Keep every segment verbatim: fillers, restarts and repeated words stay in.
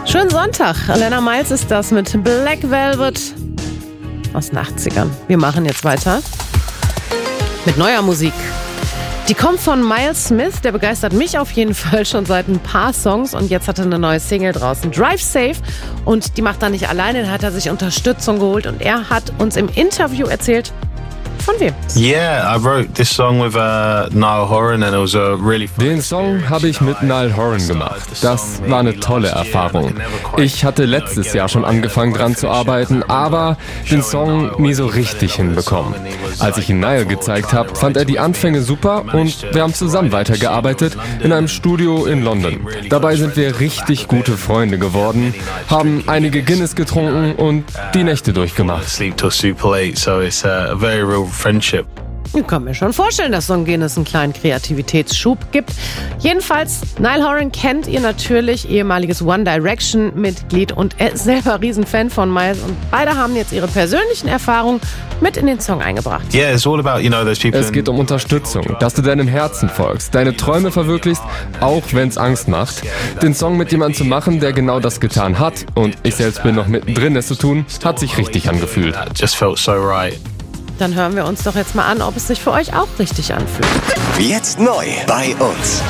Schönen Sonntag. Lena Miles ist das mit Black Velvet aus den achtzigern. Wir machen jetzt weiter mit neuer Musik. Die kommt von Miles Smith, der begeistert mich auf jeden Fall schon seit ein paar Songs und jetzt hat er eine neue Single draußen, Drive Safe, und die macht er nicht alleine, da hat er sich Unterstützung geholt und er hat uns im Interview erzählt, von wem? Yeah, I wrote this song with uh, Niall Horan and it was a really fun Den Song habe ich mit Niall Horan gemacht. Das war eine tolle Erfahrung. Ich hatte letztes Jahr schon angefangen dran zu arbeiten, aber den Song nie so richtig hinbekommen. Als ich ihn Niall gezeigt habe, fand er die Anfänge super und wir haben zusammen weitergearbeitet in einem Studio in London. Dabei sind wir richtig gute Freunde geworden, haben einige Guinness getrunken und die Nächte durchgemacht. sleep till super late, so it's a very real friendship. Ich kann mir schon vorstellen, dass so ein Guinness einen kleinen Kreativitätsschub gibt. Jedenfalls, Niall Horan kennt ihr natürlich, ehemaliges One Direction-Mitglied, und er ist selber Riesenfan von Miles und beide haben jetzt ihre persönlichen Erfahrungen mit in den Song eingebracht. Yeah, it's all about, you know, those people. Es geht um Unterstützung, dass du deinem Herzen folgst, deine Träume verwirklichst, auch wenn es Angst macht. Den Song mit jemandem zu machen, der genau das getan hat, und ich selbst bin noch mittendrin, es zu tun, hat sich richtig angefühlt. That just felt so right. Dann hören wir uns doch jetzt mal an, ob es sich für euch auch richtig anfühlt. Jetzt neu bei uns.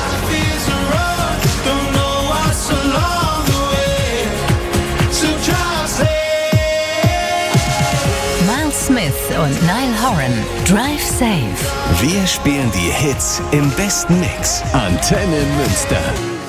Miles Smith und Niall Horan, Drive Safe. Wir spielen die Hits im besten Mix. Antenne Münster.